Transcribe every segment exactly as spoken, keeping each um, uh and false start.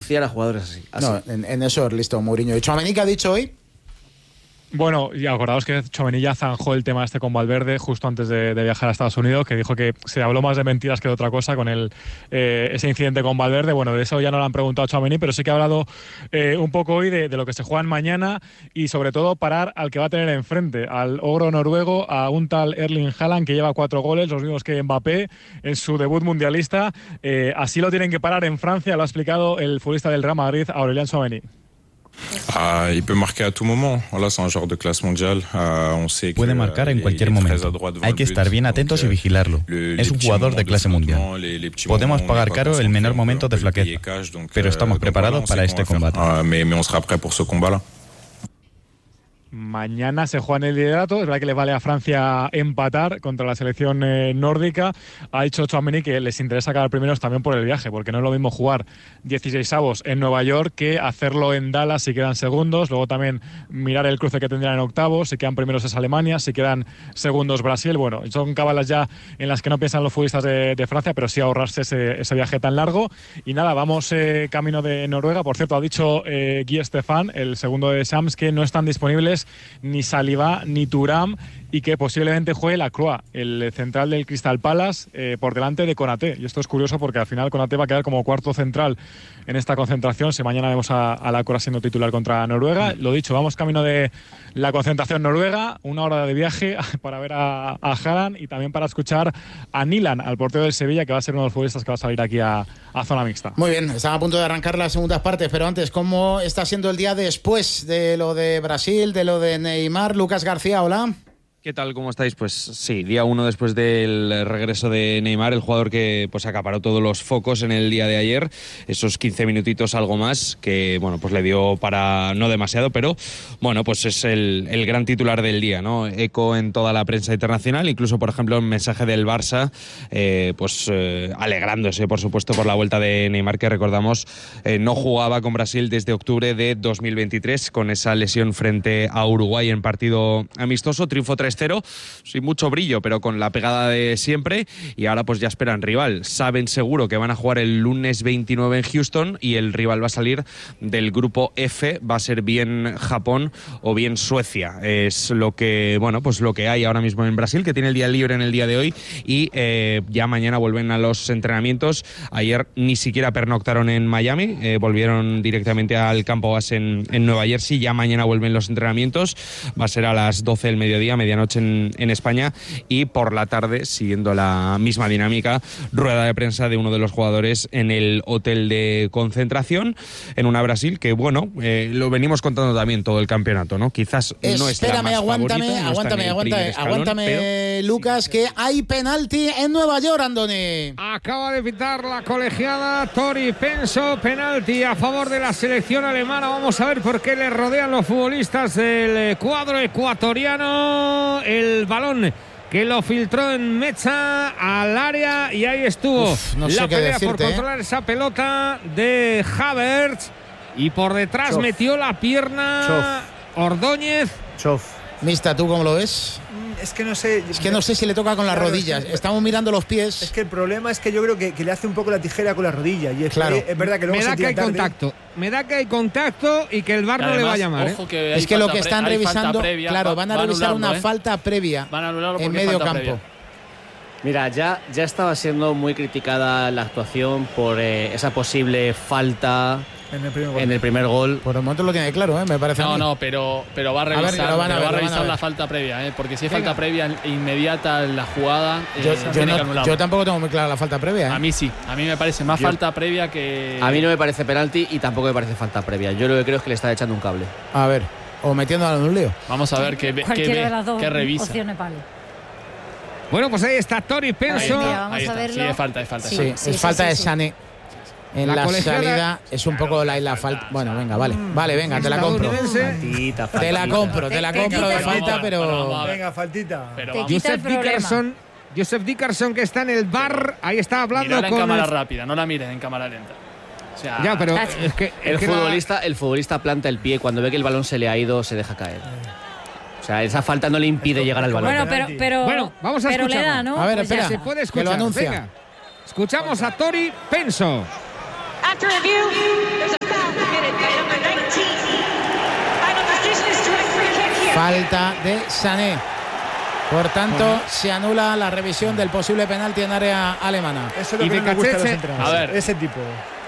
renunciar a jugadores así. así. No, en, en eso es listo Mourinho. ¿Y Tchouaméni qué ha dicho hoy? Bueno, y acordaos que Tchouaméni ya zanjó el tema este con Valverde justo antes de, de viajar a Estados Unidos, que dijo que se habló más de mentiras que de otra cosa con el, eh, ese incidente con Valverde. Bueno, de eso ya no le han preguntado a Tchouaméni, pero sí que ha hablado eh, un poco hoy de, de lo que se juega mañana y sobre todo parar al que va a tener enfrente, al ogro noruego, a un tal Erling Haaland que lleva cuatro goles, los mismos que Mbappé en su debut mundialista. Eh, así lo tienen que parar en Francia, lo ha explicado el futbolista del Real Madrid, Aurélien Tchouaméni. Ah, il peut marquer à tout moment. Voilà, c'est un joueur de classe mondiale. Ah, on sait que puede marcar en cualquier momento. Hay que estar bien atentos y vigilarlo. Es un jugador de clase mundial. Podemos pagar caro el menor momento de flaqueza, pero estamos preparados para este combate. Mais on sera prêt pour ce combat-là. Mañana se juega en el liderato. Es verdad que le vale a Francia empatar contra la selección eh, nórdica. Ha dicho Tchouaméni que les interesa acabar primeros también por el viaje, porque no es lo mismo jugar dieciseisavos en Nueva York que hacerlo en Dallas si quedan segundos. Luego también mirar el cruce que tendrán en octavos. Si quedan primeros es Alemania, si quedan segundos Brasil. Bueno, son cábalas ya en las que no piensan los futbolistas de, de Francia, pero sí ahorrarse ese, ese viaje tan largo. Y nada, vamos eh, camino de Noruega. Por cierto, ha dicho eh, Guy Stefan, el segundo de Shams, que no están disponibles ni Saliba ni Thuram y que posiblemente juegue Lacroix, el central del Crystal Palace, eh, por delante de Konaté. Y esto es curioso porque al final Konaté va a quedar como cuarto central en esta concentración si mañana vemos a, a Lacroix siendo titular contra Noruega. Lo dicho, vamos camino de la concentración noruega, una hora de viaje para ver a, a Haaland y también para escuchar a Nilan, al portero del Sevilla, que va a ser uno de los futbolistas que va a salir aquí a, a zona mixta. Muy bien, están a punto de arrancar las segundas partes, pero antes, ¿cómo está siendo el día después de lo de Brasil, de lo de Neymar? Lucas García, hola. ¿Qué tal? ¿Cómo estáis? Pues sí, día uno después del regreso de Neymar, el jugador que pues acaparó todos los focos en el día de ayer, esos quince minutitos, algo más, que bueno, pues le dio para no demasiado, pero bueno, pues es el, el gran titular del día, ¿no? Eco en toda la prensa internacional, incluso por ejemplo un mensaje del Barça, eh, pues eh, alegrándose por supuesto por la vuelta de Neymar, que recordamos eh, no jugaba con Brasil desde octubre de dos mil veintitrés, con esa lesión frente a Uruguay en partido amistoso, triunfo tres cero, sin mucho brillo, pero con la pegada de siempre, y ahora pues ya esperan rival. Saben seguro que van a jugar el lunes veintinueve en Houston y el rival va a salir del grupo F, va a ser bien Japón o bien Suecia. Es lo que, bueno, pues lo que hay ahora mismo en Brasil, que tiene el día libre en el día de hoy y eh, ya mañana vuelven a los entrenamientos. Ayer ni siquiera pernoctaron en Miami, eh, volvieron directamente al campo base en, en Nueva Jersey. Ya mañana vuelven los entrenamientos, va a ser a las doce del mediodía, medianoche En, en España, y por la tarde, siguiendo la misma dinámica, rueda de prensa de uno de los jugadores en el hotel de concentración en una Brasil que, bueno, eh, lo venimos contando también todo el campeonato, ¿no? Quizás no es la más aguántame, favorita, no aguántame, está aguántame, escalón, aguántame, pero... Lucas, que hay penalti en Nueva York, Andoni. Acaba de pitar la colegiada Tori Penso, penalti a favor de la selección alemana. Vamos a ver por qué le rodean los futbolistas del cuadro ecuatoriano. El balón que lo filtró en Mecha al área y ahí estuvo. Uf, no sé la pelea decirte, por controlar eh. esa pelota de Havertz, y por detrás Chof. metió la pierna Chof. Ordóñez. Chof. Mista, ¿tú cómo lo ves? Es que no sé. Es que no sé si le toca con las claro, rodillas. Es que, Estamos mirando los pies. Es que el problema es que yo creo que, que le hace un poco la tijera con la rodilla. Y es, claro. que, es verdad que luego me da se que hay tarde. contacto. Me da que hay contacto y que el V A R no le va a llamar. Ojo, que es que lo que están pre- revisando, previa, claro, van a, va, revisar anularlo, una ¿eh? falta previa van a anularlo en medio campo. Previa. Mira, ya, ya estaba siendo muy criticada la actuación por eh, esa posible falta en el primer gol. En el primer gol. Por el momento lo tiene claro, ¿eh? Me parece. No, a mí. no, pero, pero va a revisar, a ver, van a ver, va a revisar la falta previa, ¿eh? Porque si hay falta previa inmediata en la jugada, yo, eh, yo, tiene no, que anularlo. Yo tampoco tengo muy clara la falta previa, ¿eh? A mí sí, a mí me parece más yo, falta previa que. A mí no me parece penalti y tampoco me parece falta previa. Yo lo que creo es que le está echando un cable. A ver, o metiéndolo en un lío. Vamos a ver qué ve, qué, ve, qué revisa. Opciones, vale. Bueno, pues ahí está Tori Penso. Ahí, ahí está. Sí, es falta, es falta. Sí, sí, sí, sí, es sí, falta sí, de sí. Sané. En la, la salida es un poco la, la falta. Bueno, venga, vale. Vale, venga, te la compro. Faltita, faltita. Te la compro, te la compro de falta, pero. Venga, faltita. Joseph Dickerson, Joseph Dickerson que está en el bar, ahí está hablando Mirala con. en cámara rápida, no la mires en cámara lenta. O sea, ya, pero es que, el, es que futbolista, la... el futbolista planta el pie, cuando ve que el balón se le ha ido, se deja caer. O sea, esa falta no le impide llegar al balón. Bueno, pero, pero, bueno, vamos a pero escuchar. Le da, ¿no? A ver, pues espera, se puede escuchar. Que lo anuncia. Venga, escuchamos a Tori Penso. After review, there's a Falta de Sané. Por tanto, bueno, se anula la revisión del posible penalti en área alemana. Eso es lo y que me gusta de los entrenadores. A ver, ese tipo.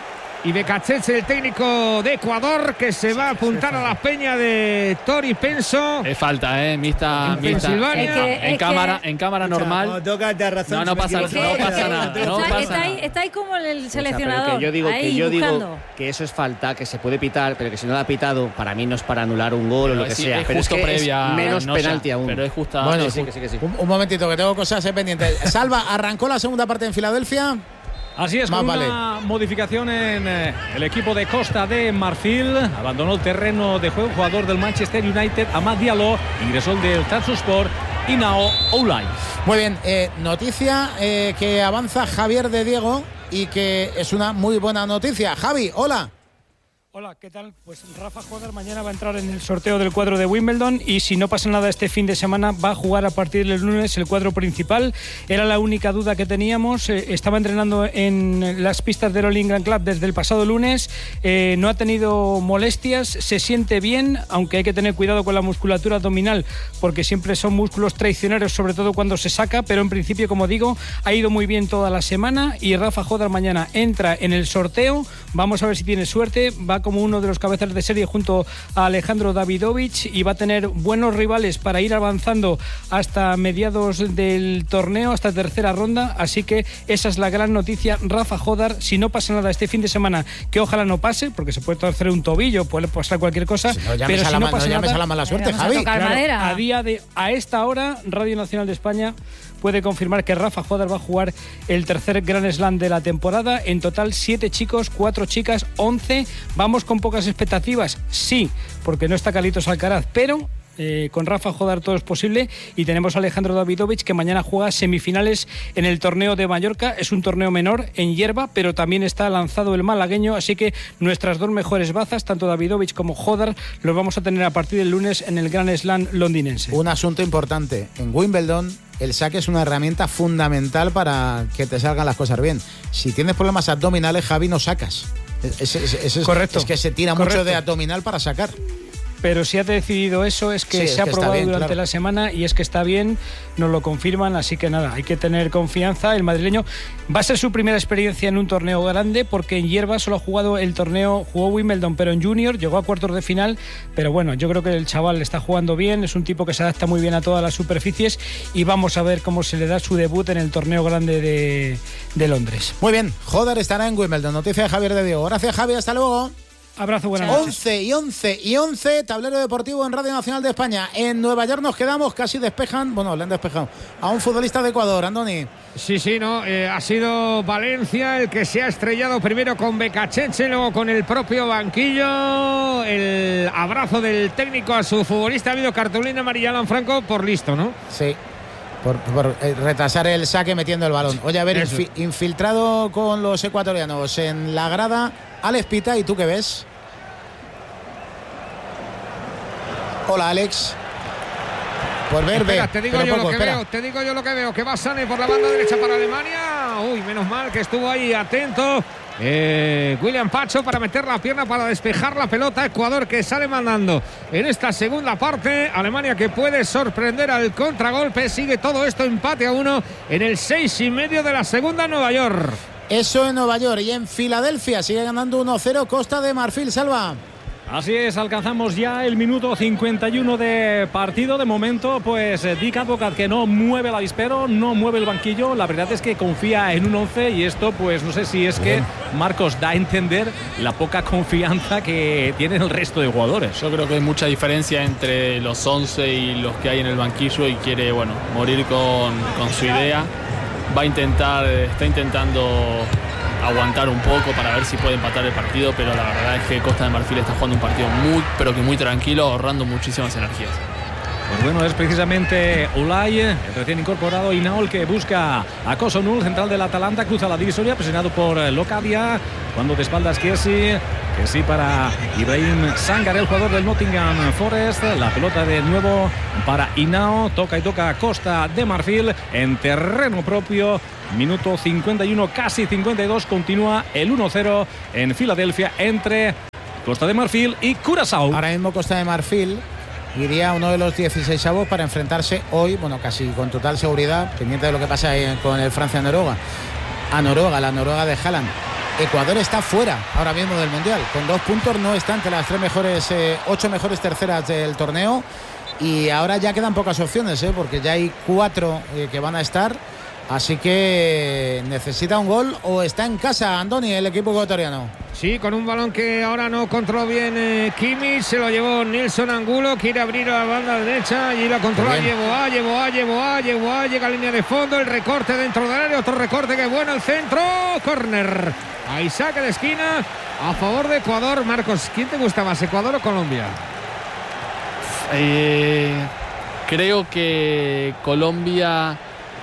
Y Becachese, el técnico de Ecuador, que se va a apuntar a la peña de Tori Penso. Es falta, ¿eh? Mixta, en mixta. Pensilvania. Es que, en, es cámara, que... en cámara normal. No, toca de razón. No, no pasa, no pasa nada. No está, pasa está, nada. ahí, está ahí como el seleccionador. O sea, que yo digo, ahí, que, yo digo buscando. que eso es falta, que se puede pitar, pero que si no la ha pitado, para mí no es para anular un gol pero o lo que sí, sea. Es pero justo es que previa, es menos no penalti sea, aún. Pero es justa. Bueno, sí, sí, sí, sí. Un, un momentito, que tengo cosas pendientes. Salva, arrancó la segunda parte en Filadelfia. Así es, con vale. una modificación en eh, el equipo de Costa de Marfil. Abandonó el terreno de juego un jugador del Manchester United, Amad Diallo. Ingresó el del Trabzonspor, Inao Oulay. Muy bien, eh, noticia eh, que avanza Javier de Diego y que es una muy buena noticia. Javi, hola. Hola, ¿qué tal? Pues Rafa Hodar mañana va a entrar en el sorteo del cuadro de Wimbledon y si no pasa nada este fin de semana va a jugar a partir del lunes el cuadro principal. Era la única duda que teníamos. Eh, estaba entrenando en las pistas del All England Club desde el pasado lunes. Eh, no ha tenido molestias, se siente bien, aunque hay que tener cuidado con la musculatura abdominal porque siempre son músculos traicioneros, sobre todo cuando se saca, pero en principio, como digo, ha ido muy bien toda la semana y Rafa Hodar mañana entra en el sorteo. Vamos a ver si tiene suerte. Va como uno de los cabezas de serie junto a Alejandro Davidovich y va a tener buenos rivales para ir avanzando hasta mediados del torneo, hasta tercera ronda, así que esa es la gran noticia. Rafa Hodar, si no pasa nada este fin de semana, que ojalá no pase, porque se puede torcer un tobillo, puede pasar cualquier cosa, si no, pero si no la, pasa no nada, a la mala suerte, Javi. A, claro, a día de a esta hora Radio Nacional de España puede confirmar que Rafa Hodar va a jugar el tercer Grand Slam de la temporada. En total, siete chicos, cuatro chicas, once. ¿Vamos con pocas expectativas? Sí, porque no está Carlitos Alcaraz, pero eh, con Rafa Hodar todo es posible. Y tenemos a Alejandro Davidovich, que mañana juega semifinales en el torneo de Mallorca. Es un torneo menor en hierba, pero también está lanzado el malagueño, así que nuestras dos mejores bazas, tanto Davidovich como Hodar, los vamos a tener a partir del lunes en el Grand Slam londinense. Un asunto importante, en Wimbledon el saque es una herramienta fundamental para que te salgan las cosas bien. Si tienes problemas abdominales, Javi, no sacas. Es, es, es, es, Correcto. Es que se tira Correcto. mucho de abdominal para sacar. Pero si ha decidido eso es que sí, se es ha que probado bien, durante claro. la semana y es que está bien, nos lo confirman, así que nada, hay que tener confianza. El madrileño va a ser su primera experiencia en un torneo grande porque en hierba solo ha jugado el torneo, jugó Wimbledon pero en junior, llegó a cuartos de final, pero bueno, yo creo que el chaval está jugando bien, es un tipo que se adapta muy bien a todas las superficies y vamos a ver cómo se le da su debut en el torneo grande de, de Londres. Muy bien, Hodar estará en Wimbledon, noticia de Javier de Diego. Gracias, Javi, hasta luego. Abrazo, buenas noches. once y once y once, tablero deportivo en Radio Nacional de España. En Nueva York nos quedamos, casi despejan, bueno, le han despejado a un futbolista de Ecuador, Andoni. Sí, sí, no, eh, ha sido Valencia el que se ha estrellado primero con Becachese, luego con el propio banquillo. El abrazo del técnico a su futbolista, ha habido cartulina amarilla, Alan Franco, por listo, ¿no? Sí. Por, por eh, retrasar el saque metiendo el balón. Oye, a ver, infi- infiltrado con los ecuatorianos en la grada, Alex Pita, ¿y tú qué ves? Hola, Alex. Por ver, espera, ve, te digo yo poco, lo que espera. veo, te digo yo lo que veo, que va Sané por la banda derecha para Alemania. Uy, menos mal que estuvo ahí atento eh, William Pacho para meter la pierna para despejar la pelota. Ecuador que sale mandando en esta segunda parte. Alemania que puede sorprender al contragolpe. Sigue todo esto empate a uno en el seis y medio de la segunda en Nueva York. Eso en Nueva York. Y en Filadelfia sigue ganando uno cero Costa de Marfil. Salva. Así es, alcanzamos ya el minuto cincuenta y uno de partido. De momento, pues Dick Advocat que no mueve el avispero, no mueve el banquillo. La verdad es que confía en un once y esto, pues no sé si es que Marcos da a entender la poca confianza que tienen el resto de jugadores. Yo creo que hay mucha diferencia entre los once y los que hay en el banquillo y quiere, bueno, morir con, con su idea. Va a intentar, está intentando aguantar un poco para ver si puede empatar el partido, pero la verdad es que Costa de Marfil está jugando un partido muy, pero que muy tranquilo, ahorrando muchísimas energías. Pues bueno, es precisamente Oulay, el recién incorporado Inaol, que busca a Kosonul, central del Atalanta, cruza la divisoria, presionado por Locadia, cuando de espaldas Kessi, Kessi para Ibrahim Sangar, el jugador del Nottingham Forest, la pelota de nuevo para Inao, toca y toca a Costa de Marfil en terreno propio. Minuto cincuenta y uno, casi cincuenta y dos, continúa el uno cero en Filadelfia entre Costa de Marfil y Curazao. Ahora mismo Costa de Marfil iría a uno de los dieciseisavos para enfrentarse hoy, bueno, casi con total seguridad, pendiente de lo que pasa con el Francia-Noruega, a Noruega, la Noruega de Haaland. Ecuador está fuera ahora mismo del Mundial, con dos puntos, no está entre las tres mejores, eh, ocho mejores terceras del torneo, y ahora ya quedan pocas opciones, eh, porque ya hay cuatro eh, que van a estar. Así que necesita un gol o está en casa, Andoni, el equipo ecuatoriano. Sí, con un balón que ahora no controló bien eh, Kimmich, se lo llevó Nilson Angulo, quiere abrir a la banda derecha y la controla, llevó a, llevó a, llevó a, llevó a, llega a línea de fondo, el recorte dentro del área, otro recorte que bueno, el centro, córner. Ahí saque de esquina a favor de Ecuador. Marcos, ¿quién te gusta más, Ecuador o Colombia? Eh, creo que Colombia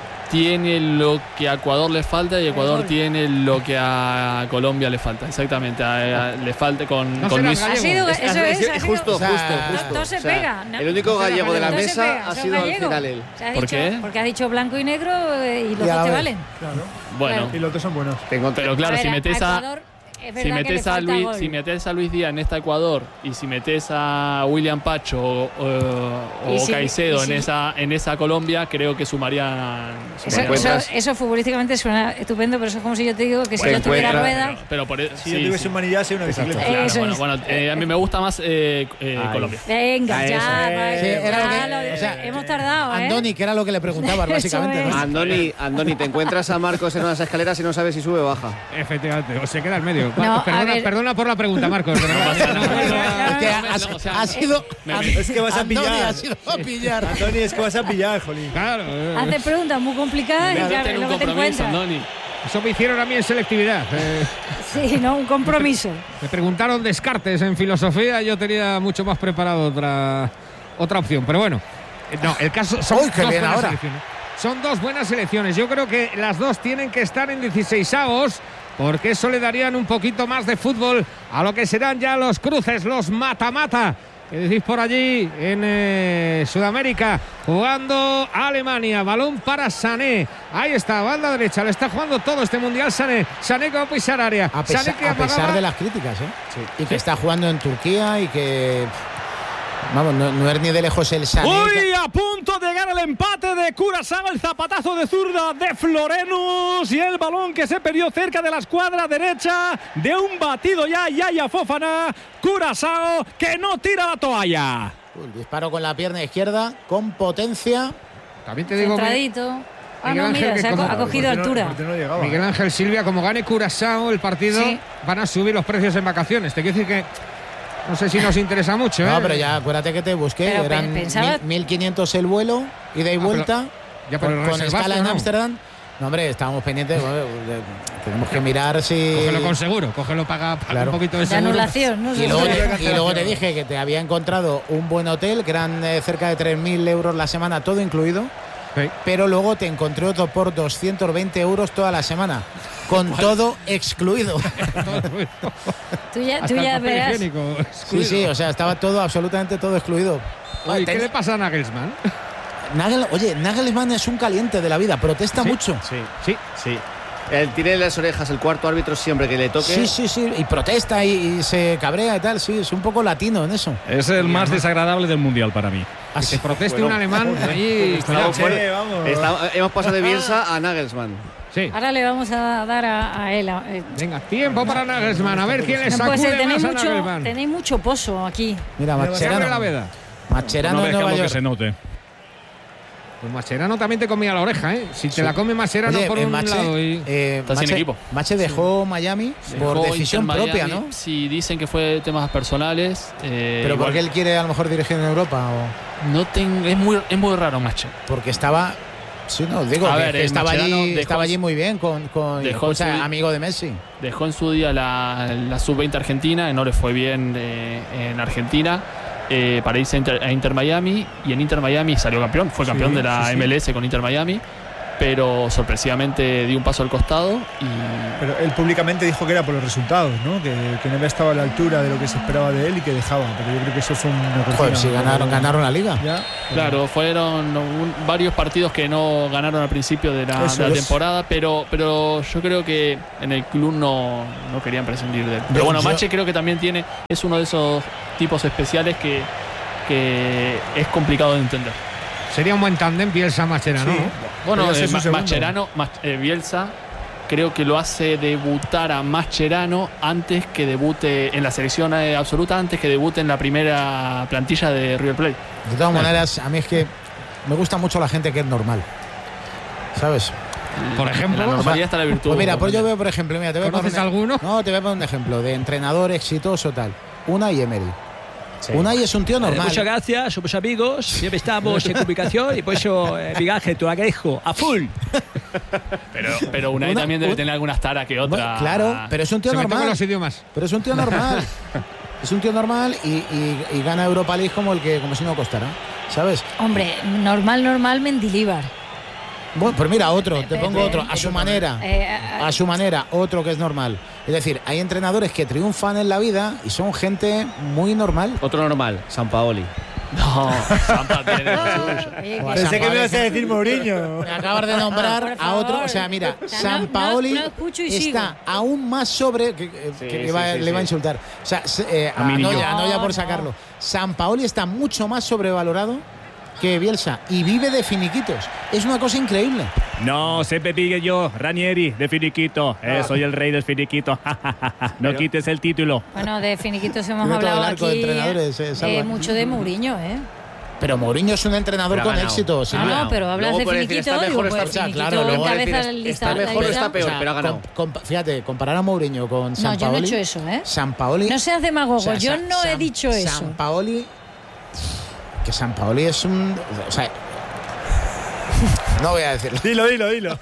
tiene lo que a Ecuador le falta y Ecuador tiene lo que a Colombia le falta. Exactamente, a, a, le falta con, no con Luis. Ha sido, eso es, es, es justo, o sea, justo, justo. Todo se o sea, pega. ¿No? El único gallego de la todo mesa ha sido al final él. ¿Por dicho, qué? Porque ha dicho blanco y negro y los y dos te valen. Claro. Bueno, Y los dos son buenos. pero claro, A ver, si metes a, Ecuador, es verdad si que metes le a falta Luis, gol. si metes a Luis Díaz en esta Ecuador y si metes a William Pacho o, o, Y o si- Caicedo y si- en esa en esa Colombia, creo que sumarían. Eso, sumarían. eso, eso futbolísticamente suena estupendo, pero eso es como si yo te digo que si Pues yo tuviera encuentra- rueda. Pero, pero por eso. Si yo tuviese un manillar, sería una bicicleta. Exacto. Claro, Eso bueno, es. bueno, eh, a mí me gusta más eh, eh, Ay. Colombia. Venga, Ah, ya, eso. vale, Sí, era ya lo que- lo- o sea, hemos tardado, ¿eh? Andoni, que era lo que le preguntabas, Eso básicamente, es. ¿no? Andoni, Andoni, te encuentras a Marcos en unas escaleras y no sabes si sube o baja. Efectivamente, o se queda al medio. No, Marcos, a perdona, ver. perdona por la pregunta, Marcos. de verdad. No, no, no, Es que no, ha, no, o sea, ha sido. me- An- Es que vas a Andoni pillar. ha sido a pillar. Antoni, es que vas a pillar, jolín. Claro, eh, Hace preguntas muy complicadas y Métete claro, en es un lo que te compromiso, encuentras. Andoni. eso me hicieron a mí en selectividad. Eh, Sí, ¿no? Un compromiso. me preguntaron Descartes en filosofía, yo tenía mucho más preparado otra, otra opción. Pero bueno, eh, no, el caso son Uy, qué dos bien buenas ahora. selecciones. Son dos buenas selecciones. Yo creo que las dos tienen que estar en dieciseisavos, porque eso le darían un poquito más de fútbol a lo que serán ya los cruces, los mata-mata. ¿Qué decís por allí en eh, Sudamérica? Jugando Alemania, balón para Sané. Ahí está, banda derecha, le está jugando todo este mundial Sané. Sané que va a pisar área. A, pesa- Sané que a pesar amagaba- de las críticas, ¿eh? Y que está jugando en Turquía y que. Vamos, no, no es ni de lejos el Sané. Uy, a punto de llegar el empate de Curazao, el zapatazo de zurda de Florenus y el balón que se perdió cerca de la escuadra derecha de un batido ya Yaya Fofana. Curazao que no tira la toalla. Uy, disparo con la pierna izquierda, con potencia. También te digo que Centradito. Ah, Miguel no, Ángel, mira, que se ha, como- co- ha cogido Porque no- altura. porque no llegaba. Miguel Ángel Silvia, como gane Curazao el partido, Sí. van a subir los precios en vacaciones. Te quiero decir que no sé si nos interesa mucho. No, ¿eh? pero ya acuérdate que te busqué. Pero Eran pe- pensaba- mil- mil quinientos el vuelo, ida y Ah, vuelta. ya por con, el con reservazo, escala en ¿no? Ámsterdam. No, hombre, estábamos pendientes. bueno, de- tenemos que mirar si. Cógelo con seguro, cógelo, paga, paga Claro. un poquito de De seguro. anulación, ¿no? Y luego, Sí. te, y luego te dije que te había encontrado un buen hotel, que eran eh, cerca de tres mil euros la semana, todo incluido. Sí. Pero luego te encontré otro por doscientos veinte euros toda la semana, con todo excluido. Tú ya, Hasta tú el ya papel verás. higiénico Sí, excluido. sí, o sea, estaba todo, absolutamente todo excluido. Oye, ¿qué Ten- le pasa a Nagelsmann? Nagel- oye, Nagelsmann es un caliente de la vida, protesta ¿Sí? mucho. Sí, Sí. sí. Él tiene en las orejas el cuarto árbitro siempre que le toque. Sí, sí, sí, y protesta y, y se cabrea y tal, sí, es un poco latino en eso. Es el más desagradable del mundial para mí. Que Así. se proteste Bueno, un alemán allí. Estamos Sí, fuera- vamos. está- hemos pasado de Bielsa a Nagelsmann. Sí. Ahora le vamos a dar a, a él. a- eh, Venga, tiempo para Nagelsmann. A ver quién le no puede sacude ser, tenéis más a mucho, Nagelsmann. tenéis mucho pozo aquí. Mira, Se abre la Mascherano. veda. Mascherano No en Nueva dejamos que York. se note. Pues Mascherano también te comía la oreja, ¿eh? Si te la come Mascherano Oye, por eh, un Mache, lado y... eh, Está sin Mache- equipo. Mache dejó Miami por Dejó decisión Inter propia, Miami. ¿no? Sí, dicen que fue temas personales. eh, Pero igual- porque él quiere a lo mejor dirigir en Europa o No tengo, es muy, es muy raro, macho. porque estaba. Sí, no, digo, A que- ver, que el estaba Mascherano allí, dejó estaba en allí su- muy bien con, con dejó o sea, en su- amigo de Messi. Dejó en su día la, la sub veinte argentina, no le fue bien eh, en Argentina, eh, para irse a Inter, a Inter Miami, y en Inter Miami salió campeón, fue campeón Sí, de la sí, sí. M L S con Inter Miami, pero sorpresivamente dio un paso al costado y Pero él públicamente dijo que era por los resultados, ¿no? Que, que no había estado a la altura de lo que se esperaba de él y que dejaba. Pero yo creo que eso fue una cortina. Joder, si ganaron, ganaron la liga. Ya, claro, fueron un- varios partidos que no ganaron al principio de la, Eso de la es. temporada, pero, pero yo creo que en el club no, no querían prescindir de él. Pero Yo- bueno, yo- Mache creo que también tiene, es uno de esos tipos especiales que, que es complicado de entender. Sería un buen tándem Bielsa-Mascherano, sí. ¿no? Bueno, eh, Mascherano, eh, Bielsa creo que lo hace debutar a Mascherano antes que debute en la selección absoluta, antes que debute en la primera plantilla de River Plate. De todas maneras, a mí es que me gusta mucho la gente que es normal, ¿sabes? Por ejemplo, la normalidad está la virtud. Pues mira, pues yo veo, por ejemplo, mira, te voy a ¿conoces poner, alguno? No, te voy a poner un ejemplo de entrenador exitoso tal. Unai Emery. Sí. Unai es un tío normal. Eh, muchas gracias, somos amigos, siempre estamos en comunicación y por eso eh, Miguel, te lo agradezco a full. Pero, pero Unai una, también debe un, tener algunas taras que otra. Bueno, claro, pero es un tío Se normal. Con los idiomas. Pero es un tío normal. Es un tío normal y, y, y gana Europa League como el que como si no costara, ¿sabes? Hombre, normal, normal, Mendilibar. Bueno, pues mira, otro, te pongo otro, a su manera, a su manera, otro que es normal. Es decir, hay entrenadores que triunfan en la vida y son gente muy normal. Otro normal, Sampaoli. No, Sampa tiene lo suyo. Pensé que me ibas a decir Mourinho. Me acabas de nombrar a otro, o sea, mira, Sampaoli no, no está sigo. aún más sobre que, que, sí, que sí, va, sí, le sí. va a insultar. O sea, eh, a, A mí ni Noya, yo. a Noya por No, sacarlo. Sampaoli está mucho más sobrevalorado que Bielsa y vive de finiquitos. Es una cosa increíble. No, siempre pique yo, Ranieri, de finiquito. Eh, soy el rey del finiquito. No Pero, quites el título. Bueno, de finiquitos hemos Tiene todo hablado el arco aquí de entrenadores, eh, Salva. eh, mucho de Mourinho, ¿eh? Pero Mourinho es un entrenador Pero ha con ganado. éxito. No, Silvia. no, pero hablas Luego de puede decir, finiquito, está digo, mejor, pues está- finiquito claro, luego encabeza decir, el está listado, mejor o la está lista. peor, pero ha ganado. com- com- fíjate, comparar a Mourinho con No, Sampaoli. yo no he hecho eso, ¿eh? Sampaoli. No seas demagogo, o sea, yo Sa- no he Sam- dicho eso. Sampaoli. Que Sampaoli es un. O sea. No voy a decirlo. Dilo, dilo, dilo.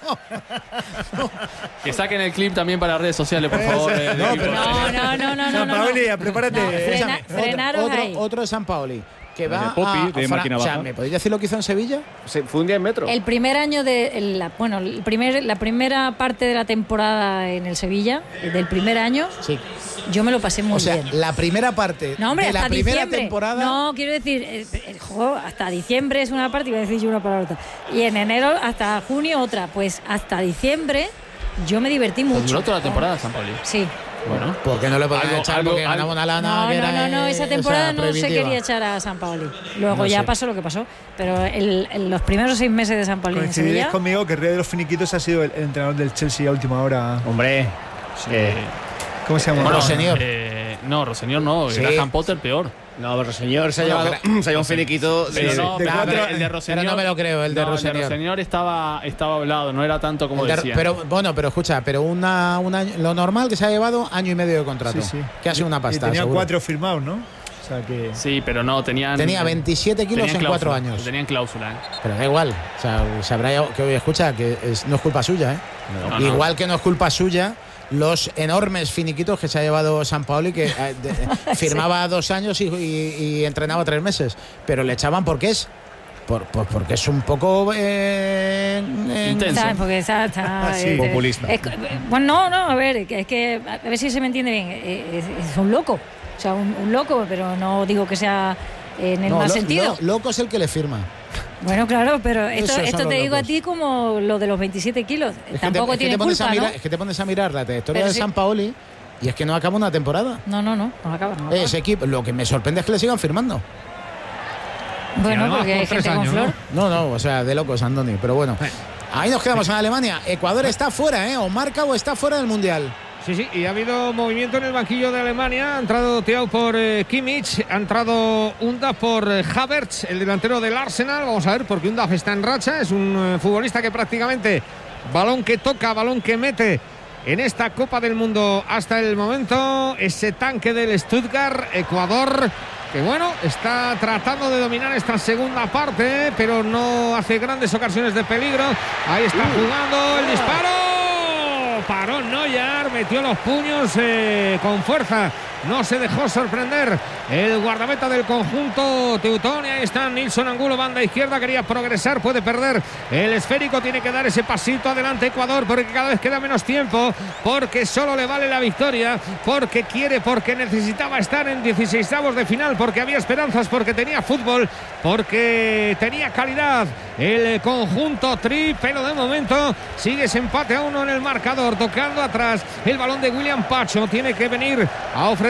Que saquen el clip también para redes sociales, por favor. eh, de No, equipo. pero- No, no, no, no, no, no. Paoli, prepárate. No, frena- Escúchame, otro- frenaros otro, ahí. otro de Sampaoli. Que El va de Popi, a, de a Fra- máquina O sea, baja. ¿me podéis decir lo que hizo en Sevilla? Se fue un día en metro. El primer año de la, bueno, el primer, la primera parte de la temporada en el Sevilla, del primer año, Sí. yo me lo pasé muy O sea, bien. la primera parte No, hombre, de la hasta primera diciembre. temporada. No, quiero decir, el, el juego hasta diciembre es una parte, iba a decir yo una palabra. Y en enero hasta junio otra. Pues hasta diciembre yo me divertí Pues mucho. duró toda la temporada San Pauli. Sí. Bueno, ¿Por qué no le podían Algo- echar? algo- Porque algo- ganaba una lana. No, que no, era, no, no, eh, esa o sea, temporada no se prohibitiva. quería echar a San Paoli. Luego No ya sé. pasó lo que pasó. Pero el, el- los primeros seis meses de San Paoli en Coincidiréis Sevilla. conmigo que el rey de los finiquitos ha sido el, el entrenador del Chelsea a última hora. Hombre, eh, ¿Cómo se llama? Bueno, Rosselló. eh, no, Rosselló no. Sí. Graham Potter peor. no, pero señor se ha Bueno, llevado, pero- se ha llevado un finiquito. Pero de- no, de pero cuatro- el de Rosselló. Pero no me lo creo, el de no, Rosselló. El de Rosselló estaba, estaba hablado, no era tanto como El de- decían. pero bueno, pero escucha, pero una, un año- lo normal que se ha llevado año y medio de contrato. Sí, sí. Que ha sido una Y pasta. tenía seguro. cuatro firmados, ¿no? O sea que. Sí, pero no, tenían. Tenía veintisiete kilos tenían en cuatro cláusula, años. Tenían cláusula, ¿eh? Pero da igual. O sea, sabrá ya- que hoy escucha que es- no es culpa suya, ¿eh? No, no. Igual que no es culpa suya los enormes finiquitos que se ha llevado San Paoli, que eh, de- firmaba dos años y, y- y entrenaba tres meses. Pero le echaban porque es. Por, pues porque es un poco eh, eh, Intenso. ¿Sabes? Porque está, está, Sí. eh, Populista. es- bueno, no, no, a ver, que es que a ver si se me entiende bien. eh, Es, es un loco, o sea, un, un loco, pero no digo que sea en el no, mal lo- sentido. lo- loco es el que le firma. Bueno, claro, pero esto, Esos son esto los te digo a locos. ti como lo de los veintisiete kilos. Es que Tampoco te, es que tiene te pones culpa, a mirar, ¿no? Es que te pones a mirar la trayectoria Pero de sí. San Paoli y es que no acaba una temporada. No, no, no, no acaba. No acaba. Ese equipo, lo que me sorprende es que le sigan firmando. Bueno, además porque por hay tres gente con años, flor. No, no, o sea, de locos, Andoni, pero bueno. Ahí nos quedamos en Alemania. Ecuador está fuera, ¿eh? O marca o está fuera del Mundial. Sí, sí, y ha habido movimiento en el banquillo de Alemania. Ha entrado Thiago por eh, Kimmich, ha entrado Undav por eh, Havertz, el delantero del Arsenal. Vamos a ver, porque Undav está en racha. Es un eh, futbolista que prácticamente balón que toca, balón que mete en esta Copa del Mundo hasta el momento. Ese tanque del Stuttgart, Ecuador, que bueno, está tratando de dominar esta segunda parte, pero no hace grandes ocasiones de peligro. Ahí está jugando el disparo. Paró Neuer, metió los puños eh, con fuerza. No se dejó sorprender el guardameta del conjunto teutón. Y ahí está Nilsson Angulo, banda izquierda. Quería progresar, puede perder el esférico. Tiene que dar ese pasito adelante Ecuador, porque cada vez queda menos tiempo, porque solo le vale la victoria, porque quiere, porque necesitaba estar en dieciseisavos de final, porque había esperanzas, porque tenía fútbol, porque tenía calidad el conjunto tri. Pero de momento sigue ese empate a uno en el marcador. Tocando atrás el balón de William Pacho. Tiene que venir a ofrecer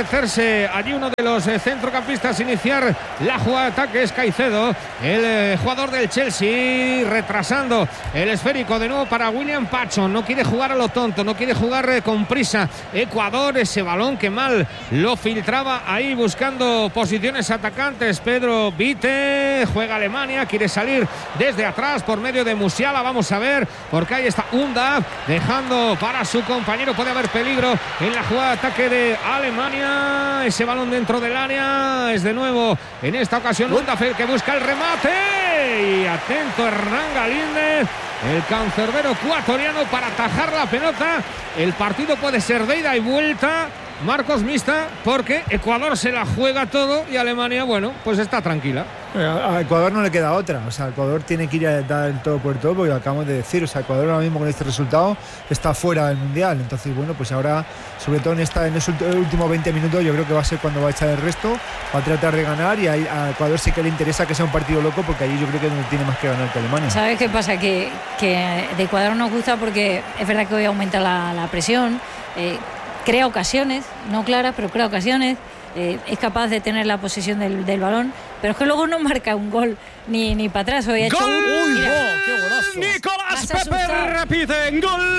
ofrecerse allí uno de los eh, centrocampistas, iniciar la jugada de ataque. Es Caicedo, el eh, jugador del Chelsea, retrasando el esférico de nuevo para William Pacho. No quiere jugar a lo tonto, no quiere jugar eh, con prisa. Ecuador, ese balón que mal lo filtraba ahí buscando posiciones atacantes. Pedro Vite, juega Alemania, quiere salir desde atrás por medio de Musiala. Vamos a ver, porque ahí está Unda dejando para su compañero. Puede haber peligro en la jugada de ataque de Alemania. Ese balón dentro del área es de nuevo en esta ocasión Undafel, que busca el remate, y atento Hernán Galíndez, el cancerbero ecuatoriano, para atajar la pelota. El partido puede ser de ida y vuelta, Marcos, mixta, porque Ecuador se la juega todo y Alemania, bueno, pues está tranquila. A Ecuador no le queda otra, o sea, Ecuador tiene que ir a dar el todo por todo, porque lo acabamos de decir, o sea, Ecuador ahora mismo con este resultado está fuera del Mundial. Entonces, bueno, pues ahora, sobre todo en esta en los últimos veinte minutos, yo creo que va a ser cuando va a echar el resto, va a tratar de ganar, y a Ecuador sí que le interesa que sea un partido loco, porque allí yo creo que no tiene más que ganar que Alemania. ¿Sabes qué pasa? Que, que de Ecuador nos gusta porque es verdad que hoy aumenta la, la presión, eh, crea ocasiones, no claras, pero crea ocasiones. Eh, es capaz de tener la posesión del, del balón, pero es que luego no marca un gol ni, ni para atrás. Hoy ha hecho ¡Gol! un... ¡Uy, Mira, oh, qué golazo! Nicolás Pepe repite,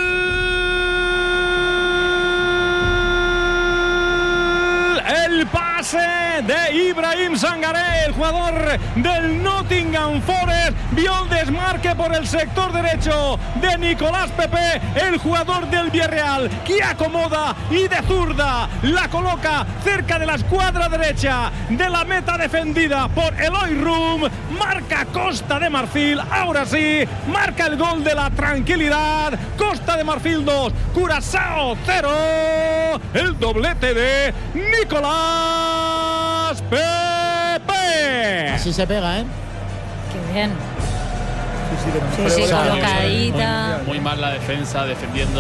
gol. El pase de Ibrahim Sangaré, el jugador del Nottingham Forest, vio el desmarque por el sector derecho de Nicolás Pepe, el jugador del Villarreal, que acomoda y de zurda la coloca cerca de la escuadra derecha de la meta defendida por Eloy Rum. Marca Costa de Marfil, ahora sí, marca el gol de la tranquilidad. Costa de Marfil dos, Curazao cero, el doblete de Nicolás Pepe. Así se pega, ¿eh? Qué bien. Sí, sí, sí, sí, colocadita. Muy, muy mal la defensa, defendiendo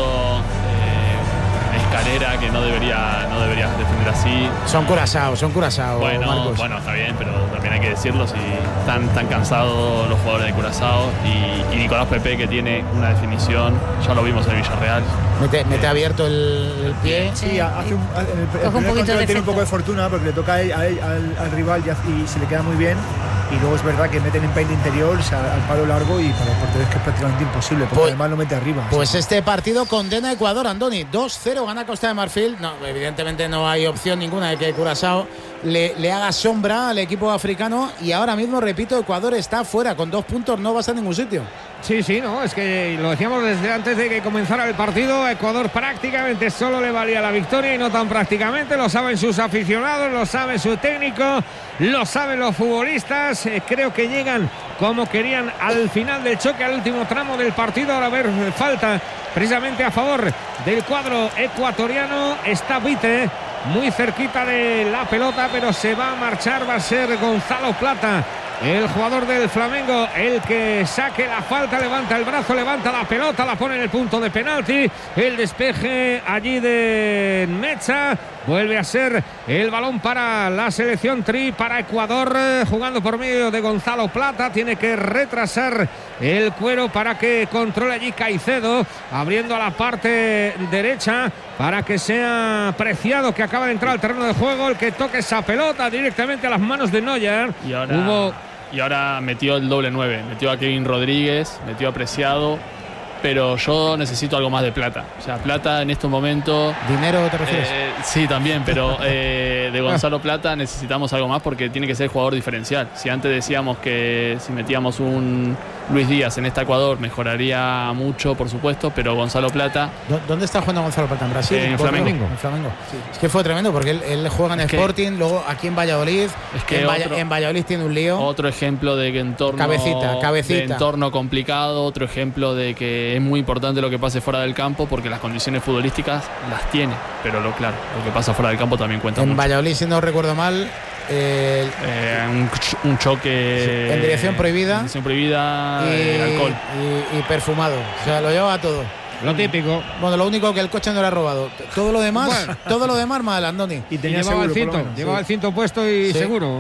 eh, Escalera, que no debería, no debería defender así. Son Curazao, son Curazao, bueno, Marcos. Bueno, está bien, pero también hay que decirlo, si están tan cansados los jugadores de Curazao, y, y Nicolás Pepe, que tiene una definición, ya lo vimos en Villarreal. Mete, mete abierto el, el pie. Sí, hace un, el, el, el primer control tiene un poco de fortuna, porque le toca a él, a él, al, al rival y, y se le queda muy bien. Y luego es verdad que meten en peine interior, o sea, al palo largo, y para el portero es que es prácticamente imposible, porque pues, además lo mete arriba. Pues o sea. Este partido condena a Ecuador, Andoni. dos cero gana Costa de Marfil. No, evidentemente no hay opción ninguna de que Curazao le, le haga sombra al equipo africano. Y ahora mismo, repito, Ecuador está fuera. Con dos puntos no vas a ningún sitio. Sí, sí, no, es que lo decíamos desde antes de que comenzara el partido. A Ecuador prácticamente solo le valía la victoria, y no tan prácticamente. Lo saben sus aficionados, lo sabe su técnico, lo saben los futbolistas. Eh, creo que llegan como querían al final del choque, al último tramo del partido. Ahora a ver, falta precisamente a favor del cuadro ecuatoriano. Está Vite muy cerquita de la pelota, pero se va a marchar. Va a ser Gonzalo Plata, el jugador del Flamengo, el que saque la falta. Levanta el brazo, levanta la pelota, la pone en el punto de penalti. El despeje allí de Mecha. Vuelve a ser el balón para la selección tri, para Ecuador, jugando por medio de Gonzalo Plata. Tiene que retrasar el cuero para que controle allí Caicedo, abriendo a la parte derecha para que sea Preciado, que acaba de entrar al terreno de juego, el que toque esa pelota directamente a las manos de Neuer. Y ahora, Hubo... y ahora metió el doble nueve, metió a Kevin Rodríguez, metió a Preciado. Pero yo necesito algo más de Plata. O sea, Plata en estos momentos... ¿Dinero te refieres? Eh, sí, también, pero eh, de Gonzalo Plata necesitamos algo más, porque tiene que ser jugador diferencial. Si antes decíamos que si metíamos un Luis Díaz en esta Ecuador mejoraría mucho, por supuesto, pero Gonzalo Plata... ¿Dónde está jugando Gonzalo Plata? ¿En Brasil? En Flamengo. En Flamengo. Sí. Es que fue tremendo, porque él, él juega en es Sporting, que, luego aquí en Valladolid. Es que en, otro, Valla, en Valladolid tiene un lío. Otro ejemplo de que entorno... Cabecita, cabecita. De entorno complicado, otro ejemplo de que es muy importante lo que pase fuera del campo, porque las condiciones futbolísticas las tiene, pero lo claro, lo que pasa fuera del campo también cuenta en mucho. Valladolid, si no recuerdo mal, eh, eh, un, un choque sí, en dirección prohibida, en dirección prohibida, y, eh, alcohol y, y perfumado, o sea, lo lleva todo. Lo típico. Bueno, lo único que el coche no le ha robado. Todo lo demás, bueno. todo lo demás mal, Andoni. Y tenía y llevaba seguro, el cinto, menos, llevaba sí. el cinto puesto y sí. seguro.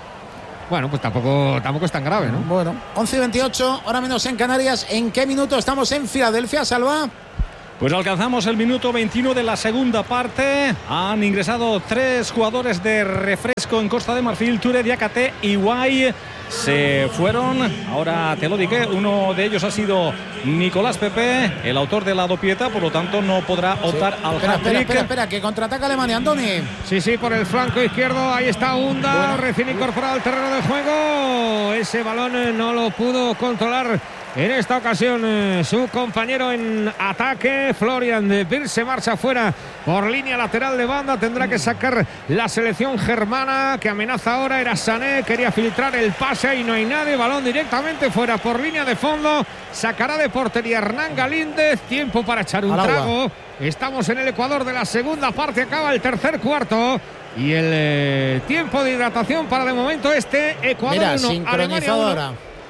Bueno, pues tampoco, tampoco es tan grave, ¿no? Bueno, once y veintiocho, ahora menos en Canarias. ¿En qué minuto estamos en Filadelfia, Salva? Pues alcanzamos el minuto veintiuno de la segunda parte. Han ingresado tres jugadores de refresco en Costa de Marfil. Touré, Diakate y Guay se fueron. Ahora te lo dije, uno de ellos ha sido Nicolás Pepe, el autor de la dopieta, por lo tanto no podrá optar sí. al espera, hat-trick. Espera, espera, espera, que contraataca Alemania, Andoni. Sí, sí, por el flanco izquierdo, ahí está Unda, bueno. recién incorporado al terreno de juego. Ese balón no lo pudo controlar en esta ocasión eh, su compañero en ataque. Florian de Vir se marcha fuera por línea lateral de banda. Tendrá que sacar la selección germana, que amenaza ahora. Era Sané, quería filtrar el pase y no hay nadie. Balón directamente fuera por línea de fondo. Sacará de portería Hernán Galíndez. Tiempo para echar un trago. Estamos en el Ecuador de la segunda parte. Acaba el tercer cuarto. Y el eh, tiempo de hidratación para de momento este Ecuador Mira, uno, sincronizado ahora.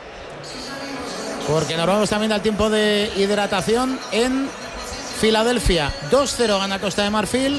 Porque nos vamos también al tiempo de hidratación en Filadelfia. dos cero gana Costa de Marfil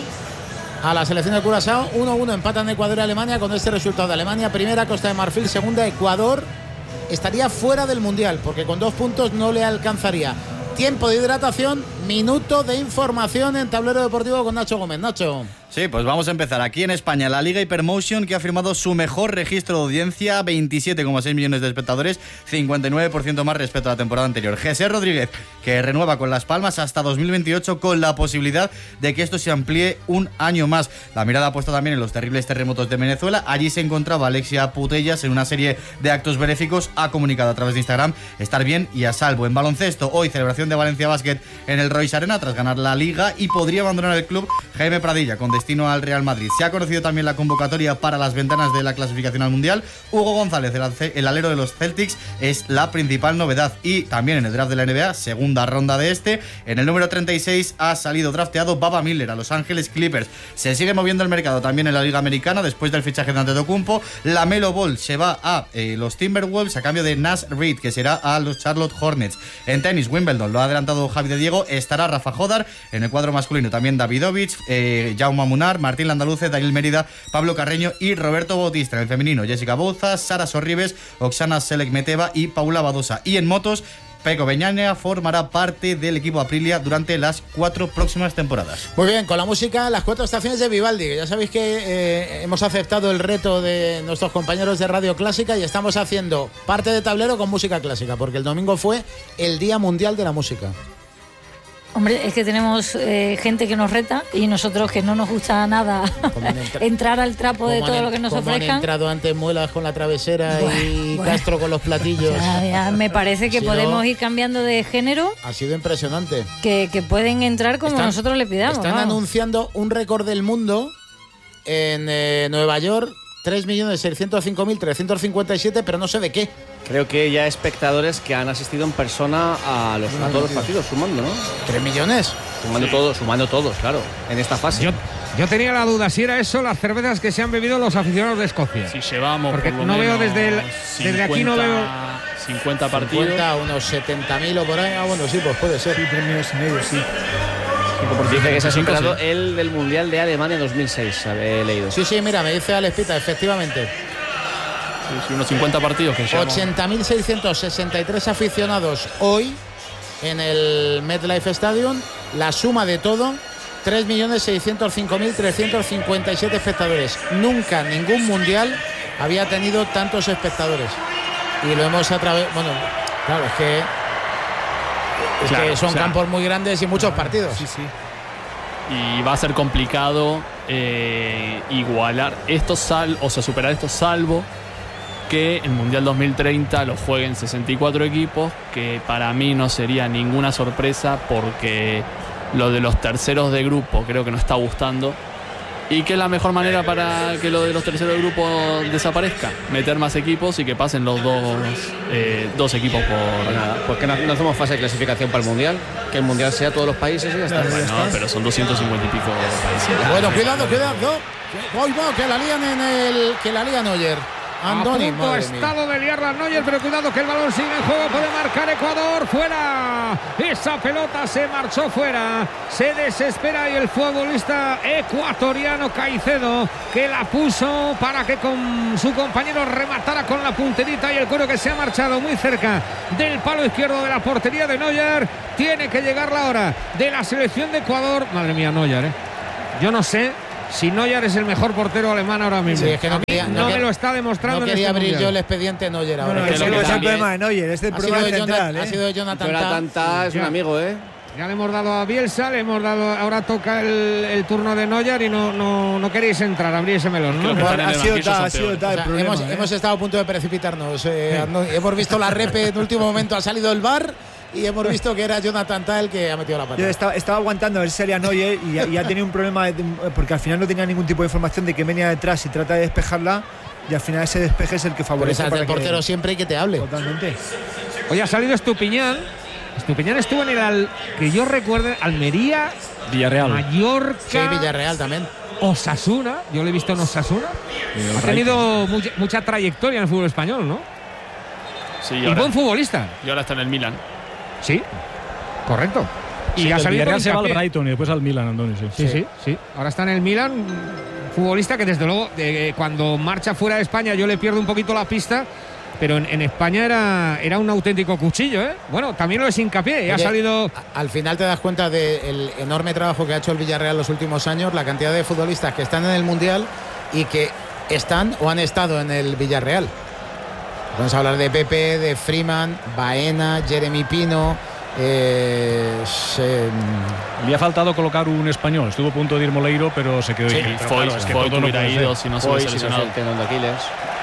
a la selección de Curazao. uno uno empatan Ecuador y Alemania. Con este resultado de Alemania primera, Costa de Marfil segunda, Ecuador estaría fuera del Mundial porque con dos puntos no le alcanzaría. Tiempo de hidratación, minuto de información en Tablero Deportivo con Nacho Gómez. Nacho. Sí, pues vamos a empezar. Aquí en España, la Liga Hypermotion, que ha firmado su mejor registro de audiencia, veintisiete coma seis millones de espectadores, cincuenta y nueve por ciento más respecto a la temporada anterior. José Rodríguez, que renueva con Las Palmas hasta dos mil veintiocho, con la posibilidad de que esto se amplíe un año más. La mirada ha puesto también en los terribles terremotos de Venezuela. Allí se encontraba Alexia Putellas en una serie de actos benéficos. Ha comunicado a través de Instagram estar bien y a salvo. En baloncesto, hoy celebración de Valencia Basket en el Royce Arena tras ganar la Liga, y podría abandonar el club Jaime Pradilla con destino al Real Madrid. Se ha conocido también la convocatoria para las ventanas de la clasificación al Mundial. Hugo González, el alero de los Celtics, es la principal novedad. Y también en el draft de la N B A, segunda ronda de este, en el número treinta y seis ha salido drafteado Baba Miller a Los Ángeles Clippers. Se sigue moviendo el mercado también en la Liga Americana después del fichaje de Antetokounmpo. La Melo Ball se va a eh, los Timberwolves a cambio de Nas Reed, que será a los Charlotte Hornets. En tenis, Wimbledon, lo ha adelantado Javi de Diego, estará Rafa Jodar. En el cuadro masculino también Davidovich, eh, Jaume Munar, Martín Landaluce, Daniel Mérida, Pablo Carreño y Roberto Bautista. En el femenino, Jessica Bouza, Sara Sorribes, Oksana Selekmeteva y Paula Badosa. Y en motos, Pecco Bagnaia formará parte del equipo Aprilia durante las cuatro próximas temporadas. Muy bien, con la música, las cuatro estaciones de Vivaldi, que ya sabéis que eh, hemos aceptado el reto de nuestros compañeros de Radio Clásica y estamos haciendo parte de tablero con música clásica, porque el domingo fue el Día Mundial de la Música. Hombre, es que tenemos eh, gente que nos reta y nosotros que no nos gusta nada entra- entrar al trapo de todo lo que nos como ofrezcan. Han entrado antes Muelas con la travesera bueno, y bueno. Castro con los platillos. O sea, ya me parece que si podemos no, ir cambiando de género. Ha sido impresionante. Que, que pueden entrar como están, nosotros le pidamos. Están vamos. anunciando un récord del mundo en eh, Nueva York, tres millones seiscientos cinco mil trescientos cincuenta y siete, pero no sé de qué. Creo que ya espectadores que han asistido en persona a, los, a todos los partidos, sumando, ¿no? ¿Tres millones? Sumando sí. todos, sumando todos, claro, en esta fase. Yo, yo tenía la duda si era eso las cervezas que se han bebido los aficionados de Escocia. Si llevamos porque por lo no menos veo desde el, cincuenta, desde aquí no veo cincuenta partidos. cincuenta, unos setenta mil o por ahí. Ah, bueno, sí, pues puede ser. Sí, tres millones y medio, sí. Dice que se ha superado sí. el del Mundial de Alemania dos mil seis, he leído. Sí, sí, mira, me dice Alex Pita, efectivamente. Sí, sí, unos cincuenta partidos que llevamos. ochenta mil seiscientos sesenta y tres aficionados hoy en el MetLife Stadium. La suma de todo, tres millones seiscientos cinco mil trescientos cincuenta y siete espectadores. Nunca ningún mundial había tenido tantos espectadores. Y lo hemos a través... Bueno, claro, es que, es claro, que son o sea, campos muy grandes y muchos partidos. Sí, sí. Y va a ser complicado eh, igualar estos sal, o sea, superar estos salvo que el Mundial dos mil treinta lo jueguen sesenta y cuatro equipos, que para mí no sería ninguna sorpresa porque lo de los terceros de grupo creo que no está gustando, y que la mejor manera para que lo de los terceros de grupo desaparezca, meter más equipos y que pasen los dos, eh, dos equipos por... Pues nada, pues que no, no hacemos fase de clasificación para el Mundial, que el Mundial sea todos los países y ya está. Bueno, no, pero son doscientos cincuenta y pico países. Bueno, cuidado, cuidado. Que, oh, no, que la lían en el... Que la lían Oyer. Andoni. A punto ha estado de liarla Neuer, pero cuidado que el balón sigue en juego. Puede marcar Ecuador. Fuera. Esa pelota se marchó fuera. Se desespera y el futbolista ecuatoriano Caicedo, que la puso para que con su compañero rematara con la punterita, y el cuero que se ha marchado muy cerca del palo izquierdo de la portería de Neuer. Tiene que llegar la hora de la selección de Ecuador. Madre mía, Neuer, ¿eh? Yo no sé si Neuer es el mejor portero alemán ahora mismo. Sí, es que no, quería, no, no me lo está demostrando. No quería en este abrir mundial. yo el expediente Neuer ahora. No, no, ese no es el problema de Neuer, es el ha problema sido central. Jonathan, ¿eh? Ha sido Jonathan Jonathan Tah es un amigo, ¿eh? Ya le hemos dado a Bielsa, le hemos dado. Ahora toca el, el turno de Neuer y no, no, no queréis entrar, abrir ese melón, ¿no? No, ha sido tal, ha sido tal el problema. Hemos, ¿eh? hemos estado a punto de precipitarnos. Eh, no, hemos visto la repe en último momento, ha salido el V A R y hemos visto que era Jonathan Tah el que ha metido la pata. Yo estaba, estaba aguantando a ver si sería Neuer y, y ha tenido un problema de, porque al final no tenía ningún tipo de información de que venía detrás y trata de despejarla, y al final ese despeje es el que favorece. Pero para el portero que, siempre hay que te hable. Totalmente. Hoy ha salido Estupiñán. Estupiñán estuvo en el, al, que yo recuerde, Almería, Villarreal, Mallorca. Sí, Villarreal también. Osasuna, yo lo he visto en Osasuna. Ha tenido mucha, mucha trayectoria en el fútbol español, ¿no? Sí, y ahora, buen futbolista. Y ahora está en el Milan. Sí, correcto. Y sí, ha salido Villarreal se va al hincapié. Brighton y después al Milan, Antonio. Sí, Sí, sí, sí. Ahora está en el Milan. Futbolista que desde luego, de, cuando marcha fuera de España, yo le pierdo un poquito la pista. Pero en, en España era, era un auténtico cuchillo, ¿eh? Bueno, también lo es hincapié. Y ha Oye, salido. Al final te das cuenta del enorme trabajo que ha hecho el Villarreal los últimos años, la cantidad de futbolistas que están en el Mundial y que están o han estado en el Villarreal. Vamos a hablar de Pepe, de Freeman, Baena, Jeremy Pino. Eh, se... Le ha faltado colocar un español. Estuvo a punto de ir Moleiro, pero se quedó. Sí, ahí. Foy, Claro, es que Foy todo no hubiera puede ido ser. si no se Hoy hubiese si no es lesionado. el tendón de Aquiles.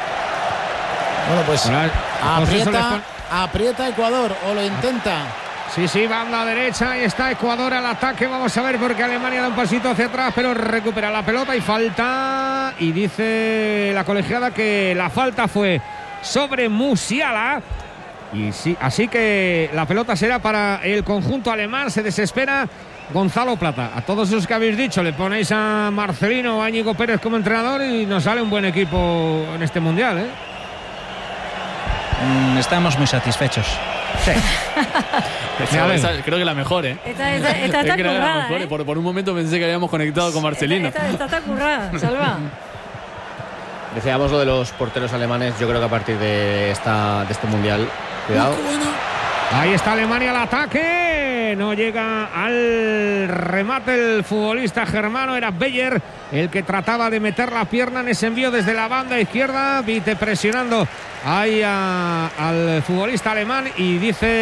Bueno, pues Entonces eso les aprieta, pon- aprieta Ecuador o lo intenta. Sí, sí, va a la derecha y está Ecuador al ataque. Vamos a ver porque Alemania da un pasito hacia atrás, pero recupera la pelota y falta. Y dice la colegiada que la falta fue sobre Musiala. Y sí, así que la pelota será para el conjunto alemán. Se desespera Gonzalo Plata. A todos esos que habéis dicho, le ponéis a Marcelino o a Íñigo Pérez como entrenador y nos sale un buen equipo en este mundial, ¿eh? Mm, estamos muy satisfechos. Sí. Esa- esa- creo que la mejor, ¿eh? Esta, esta, esta está Es que era la currada, mejor, ¿eh? por, por un momento pensé que habíamos conectado con Marcelino. Esta, esta está currada, Salva. Decíamos lo de los porteros alemanes. Yo creo que a partir de, esta, de este mundial, cuidado. Ahí está Alemania al ataque. No llega al remate el futbolista germano. Era Beyer el que trataba de meter la pierna en ese envío desde la banda izquierda. Vite presionando ahí a, al futbolista alemán. Y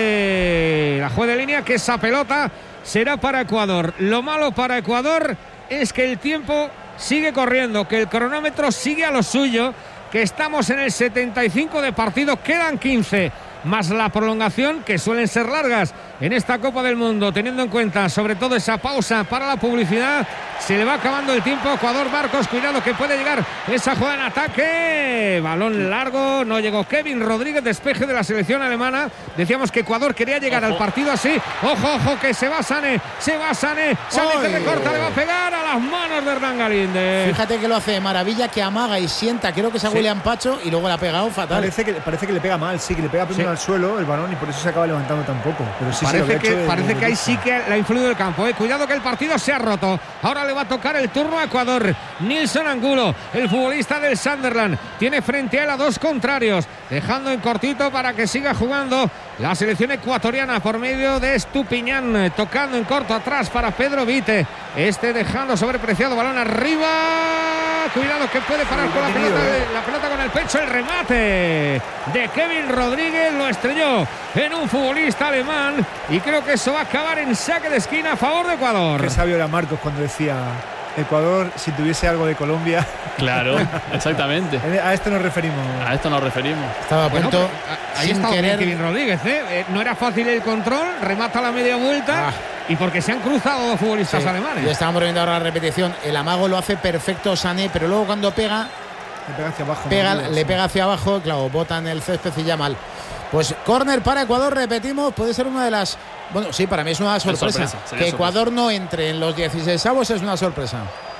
dice la juez de línea que esa pelota será para Ecuador. Lo malo para Ecuador es que el tiempo sigue corriendo, que el cronómetro sigue a lo suyo, que estamos en el setenta y cinco de partido. Quedan quince. Más la prolongación, que suelen ser largas en esta Copa del Mundo, teniendo en cuenta sobre todo esa pausa para la publicidad. Se le va acabando el tiempo. Ecuador, Marcos, cuidado que puede llegar esa jugada en ataque. Balón largo, no llegó Kevin Rodríguez, despeje de la selección alemana. Decíamos que Ecuador quería llegar ojo al partido así. Ojo, ojo, que se va Sané, se va Sané. Sané que recorta, le va a pegar a las manos de Hernán Galíndez. Fíjate que lo hace de maravilla, que amaga y sienta, creo que es a Sí. William Pacho, y luego le ha pegado fatal. Parece que, parece que le pega mal, sí, que le pega primero Sí. al suelo el balón y por eso se acaba levantando tan poco. Pero sí, sí, parece lo que, que, ha hecho es parece de- que de ahí lujo. sí que le ha influido el campo, ¿eh? Cuidado que el partido se ha roto. Ahora le va a tocar el turno a Ecuador. Nilson Angulo, el futbolista del Sunderland, tiene frente a él a dos contrarios, dejando en cortito para que siga jugando la selección ecuatoriana por medio de Estupiñán, tocando en corto atrás para Pedro Vite. Este dejando sobrepreciado, balón arriba. Cuidado que puede parar con la pelota, la pelota con el pecho. El remate de Kevin Rodríguez lo estrelló en un futbolista alemán y creo que eso va a acabar en saque de esquina a favor de Ecuador. Qué sabio era Marcos cuando decía Ecuador, si tuviese algo de Colombia. Claro, exactamente. A esto nos referimos. A esto nos referimos. Estaba a Bueno, punto, pero, a- ahí sin está querer. Kevin Rodríguez, ¿eh? Eh, no era fácil el control, remata la media vuelta Ah. y porque se han cruzado dos futbolistas Sí, alemanes. y estábamos viendo ahora la repetición. El amago lo hace perfecto Sané, pero luego cuando pega, Le pega hacia abajo. pega ¿no? le Sí. pega hacia abajo, claro, bota en el césped y ya mal. Pues córner para Ecuador, repetimos, puede ser una de las. Bueno, sí, para mí es una sorpresa. sorpresa, sería que sorpresa. Ecuador no entre en los dieciseis avos es una sorpresa.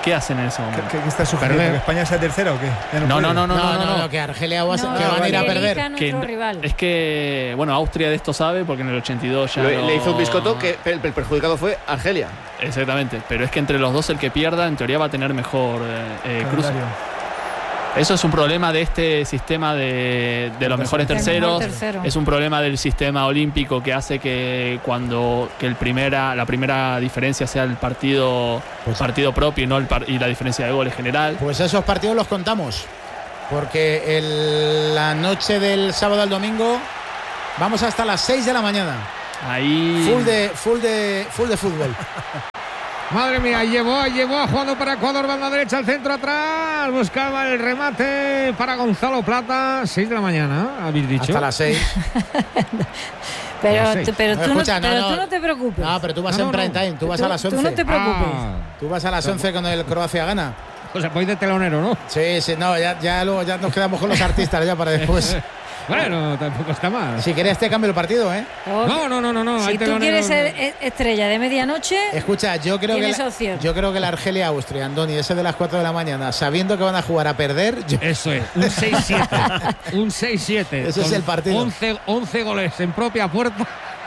¿qué hacen en ese momento? ¿Qué, qué está sugiriendo? ¿Que España sea tercera o qué? No, no, no, no, no, no, no, que Argelia va, No, que van a ir a que perder. elija a Que, nuestro rival. es que, bueno, Austria de esto sabe porque en el ochenta y dos ya Le, no- le hizo un biscotto que el, el perjudicado fue Argelia. Exactamente, pero es que entre los dos el que pierda en teoría va a tener mejor eh, eh, cruce. Calendario. Eso es un problema de este sistema de, de los mejores Del mejor terceros. tercero. Es un problema del sistema olímpico que hace que cuando que el primera, la primera diferencia sea el partido, Pues- partido propio y no el par- y la diferencia de goles general. Pues esos partidos los contamos. Porque el- la noche del sábado al domingo vamos hasta las seis de la mañana. Ahí. Full de, full de, full de fútbol. Madre mía, llevó, llevó, jugando para Ecuador, banda derecha, al centro atrás. Buscaba el remate para Gonzalo Plata. seis de la mañana, habéis dicho. Hasta las seis. Pero, Las seis. tú- pero, No, tú, escucha, no, no, pero no. tú no te preocupes. No, pero tú vas No, en no, prime no. time. Tú vas Tú- a las tú once. no te preocupes. Ah, Tú vas a las once cuando el Croacia gana. o sea, voy de telonero, ¿no? Sí, sí, no, ya, ya luego ya nos quedamos con los artistas ya para después. Bueno, tampoco está mal. Si quieres te cambio el partido, ¿eh? No, no, no, no, no. Si hay tú telonero. quieres ser e- estrella de medianoche, Escucha, yo creo que Tienes la, opción. yo creo que la Argelia-Austria, Andoni, ese de las cuatro de la mañana, sabiendo que van a jugar a perder, yo- Eso es, un seis siete. Un seis siete. Ese es con el partido. once, once goles en propia puerta.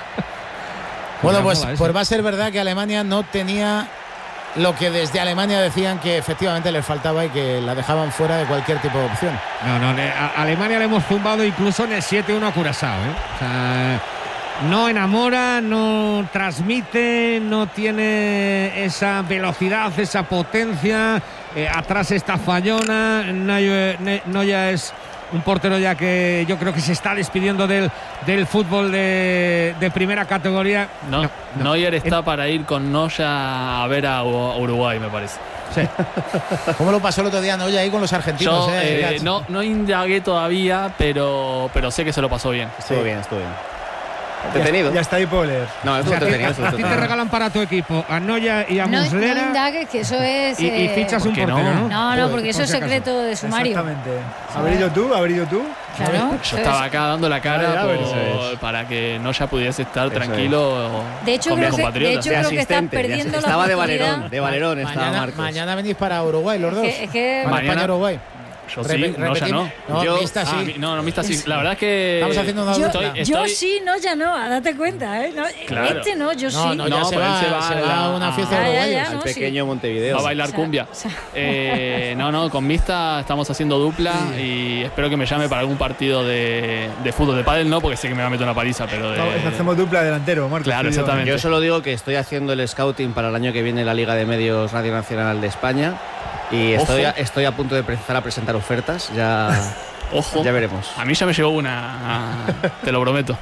Bueno, Una pues, moda esa. pues va a ser verdad que Alemania no tenía lo que desde Alemania decían que efectivamente les faltaba y que la dejaban fuera de cualquier tipo de opción. No, no, le- a Alemania le hemos zumbado incluso en el siete uno a Curazao, ¿eh? O sea, no enamora, no transmite, no tiene esa velocidad, esa potencia. Eh, atrás está Fallona, Neuer, Ne- Neuer es un portero ya que yo creo que se está despidiendo del, del fútbol de, de primera categoría. No, no. Neuer está para ir con Noya a ver a, a Uruguay, me parece. Sí. ¿Cómo lo pasó el otro día Noya ahí con los argentinos? Yo eh? eh, no, no indagué todavía, pero, pero sé que se lo pasó bien. Estuvo bien, estuvo bien. Ya, Entretenido. ya está ahí puedo leer. No, O estuvo sea, a ti- entretenido. a, estuvo a ti te entretenido. regalan para tu equipo a Noya y a no, no Muslera indagues que eso es. y, y eh, fichas un ¿por qué portero, no? ¿no? No, no, Joder, porque eso por es si acaso. secreto de sumario. Exactamente. ¿Haber ido tú? ¿Haber ido tú? Claro. Yo estaba acá dando la cara Ah, ya, por- eso es. para que Noya pudiese estar Eso tranquilo De hecho, con mis creo que, de compatriotas. hecho De creo que estás asistente, de perdiendo la Estaba de oportunidad. valerón, de valerón estaba Mañana, Marcos. mañana venís para Uruguay los dos. Es que, es que- Para Mañana- España-Uruguay. Yo sí, Repe- Noya repetimos. no. No, Yo- Mista Ah, sí. mi- no, no, Mista sí. La verdad es que. Estamos haciendo una yo, dupla. estoy- yo estoy- sí, no, ya no, date cuenta, ¿eh? No, Claro. Este no, yo No, sí. no, ya No, se, pero él va, se va se a va la- a una fiesta Ah, de ya, uruguayos. ya, Al no, sí. pequeño Montevideo. Va a bailar O sea, cumbia. o sea- Eh, no, no, con Mista estamos haciendo dupla y espero que me llame para algún partido de, de fútbol. De pádel no, porque sé que me va a meter una paliza, pero de. No, hacemos dupla delantero, Marcos. Claro, tú y yo. exactamente. Yo solo digo que estoy haciendo el scouting para el año que viene en la Liga de Medios Radio Nacional de España y estoy a, Ojo. estoy a punto de empezar a presentar ofertas. Ya, Ojo. ya veremos. A mí ya me llegó una, ah, te lo prometo.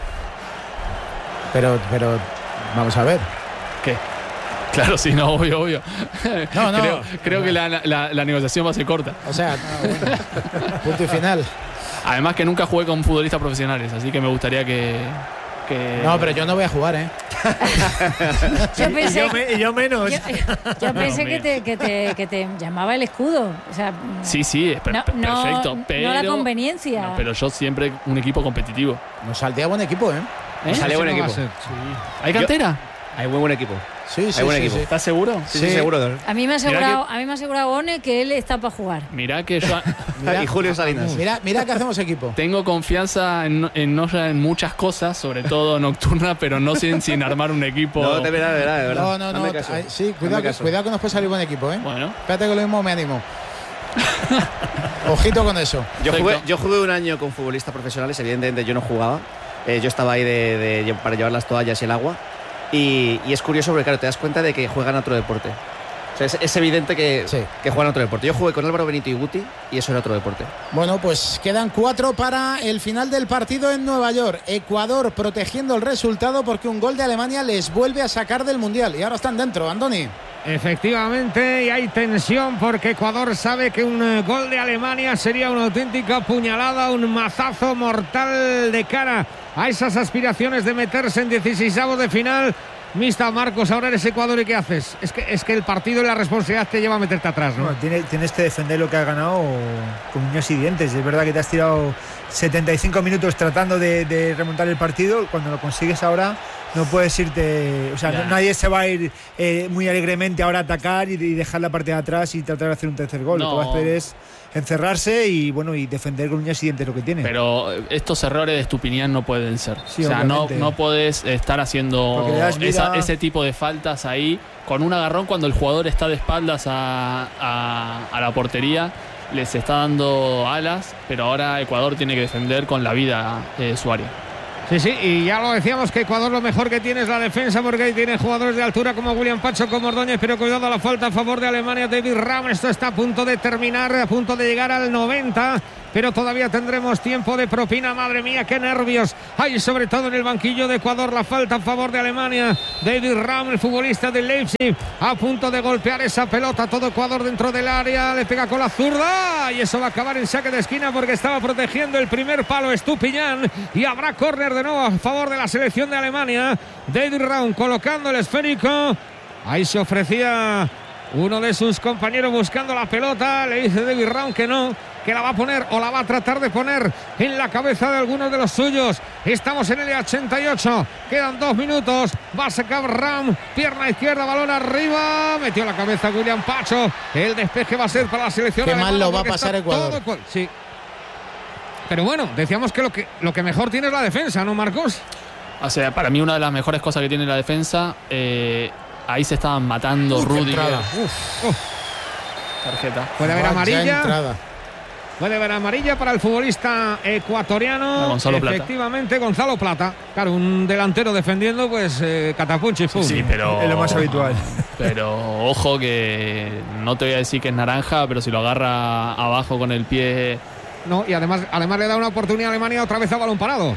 Pero, pero, vamos a ver. ¿Qué? Claro, sí, no, obvio, obvio. No, no. Creo, creo que la, la- la negociación va a ser corta. O sea, punto y final. Además que nunca jugué con futbolistas profesionales, así que me gustaría que... que- No, pero yo no voy a jugar, ¿eh? Yo Y pensé, yo, me- y yo menos. yo, yo pensé Dios que, te, que, te, que te llamaba el escudo. O sea, Sí, sí, es per- no, per- no- perfecto, pero... no la conveniencia. No, pero yo siempre un equipo competitivo. Nos saldría buen equipo, ¿eh? ¿Eh? Sale buen Ese no va equipo. a ser. ¿Hay cantera? Hay muy buen equipo. Sí, sí, Hay buen sí, equipo. sí. ¿Estás seguro? Sí, sí, Sí. seguro. A mí me ha Mirá asegurado, a mí me ha asegurado One que él está para jugar. Mirá que yo Mira- y Julio Salinas. Mira, mira que hacemos equipo. tengo confianza en, en Noya en muchas cosas, sobre todo nocturna, pero no sin, sin armar un equipo. No, de verdad, de verdad, de verdad. No, no, no. Hazme caso. ay, sí, Hazme cuidado, que, caso. cuidado que nos puede salir buen equipo, ¿eh? Bueno, Espérate que lo mismo me animo. Ojito con eso. Yo jugué, Perfecto. yo jugué un año con futbolistas profesionales, evidentemente yo no jugaba. Eh, yo estaba ahí de, de lle- para llevar las toallas y el agua. Y, y es curioso porque, claro, te das cuenta de que juegan a otro deporte. O sea, es, es evidente que, Sí. que juegan a otro deporte. Yo jugué con Álvaro Benito y Guti y eso era otro deporte. Bueno, pues quedan cuatro para el final del partido en Nueva York. Ecuador protegiendo el resultado porque un gol de Alemania les vuelve a sacar del Mundial. Y ahora están dentro, Andoni. Efectivamente, y hay tensión porque Ecuador sabe que un eh, gol de Alemania sería una auténtica puñalada, un mazazo mortal de cara a esas aspiraciones de meterse en dieciseisavos de final. Mista, Marcos, ahora eres Ecuador y ¿qué haces? Es que, es que el partido y la responsabilidad te lleva a meterte atrás, ¿no? Bueno, tiene- tienes que defender lo que has ganado con uñas y dientes. Es verdad que te has tirado setenta y cinco minutos tratando de, de remontar el partido. Cuando lo consigues ahora, no puedes irte, o sea, no, nadie se va a ir eh, muy alegremente ahora a atacar y, y dejar la parte de atrás y tratar de hacer un tercer gol. No. Lo que vas a hacer es encerrarse y bueno y defender con uñas y dientes lo que tiene. Pero estos errores de Estupiñán no pueden ser. Sí, o sea, no, obviamente. no podés estar haciendo esa, ese tipo de faltas ahí con un agarrón cuando el jugador está de espaldas a, a, a la portería. Les está dando alas, pero ahora Ecuador tiene que defender con la vida eh, su área. Sí, sí, y ya lo decíamos que Ecuador lo mejor que tiene es la defensa, porque ahí tiene jugadores de altura como William Pacho, como Ordóñez, pero cuidado a la falta a favor de Alemania. David Raum, esto está a punto de terminar, a punto de llegar al noventa, pero todavía tendremos tiempo de propina. Madre mía, qué nervios hay, sobre todo en el banquillo de Ecuador. La falta a favor de Alemania. David Raum, el futbolista del Leipzig, a punto de golpear esa pelota. Todo Ecuador dentro del área, le pega con la zurda y eso va a acabar en saque de esquina porque estaba protegiendo el primer palo Estupiñán, y habrá córner de nuevo a favor de la selección de Alemania. David Raum colocando el esférico. Ahí se ofrecía uno de sus compañeros buscando la pelota. Le dice David Raum que no, que la va a poner o la va a tratar de poner en la cabeza de algunos de los suyos. Estamos en el ochenta y ocho, quedan dos minutos. Va a sacar Raum, pierna izquierda, balón arriba, metió la cabeza William Pacho. El despeje va a ser para la selección Qué alemana. mal lo va a porque pasar está Ecuador. todo- sí. Pero bueno, decíamos que lo que lo que mejor tiene es la defensa, ¿no, Marcos? O sea, para mí una de las mejores cosas que tiene la defensa, eh, ahí se estaban matando Uf, qué Rudiger. entrada. Uf. Tarjeta. Puede haber Vaya amarilla. entrada. Puede haber amarilla para el futbolista ecuatoriano. A Gonzalo Plata. Efectivamente, Gonzalo Plata. Claro, un delantero defendiendo, pues eh, catapunchi y fum. Sí, pero. Es lo más habitual. Pero ojo que no te voy a decir que es naranja, pero si lo agarra abajo con el pie. No, y además, además le da una oportunidad a Alemania otra vez a balón parado.